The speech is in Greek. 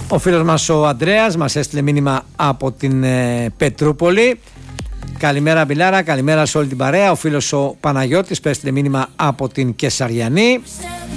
Ο φίλος μας ο Ανδρέας μας έστειλε μήνυμα από την Πετρούπολη. Καλημέρα Μπιλάρα, καλημέρα σε όλη την παρέα. Ο φίλος ο Παναγιώτης έστειλε μήνυμα από την Κεσαριανή.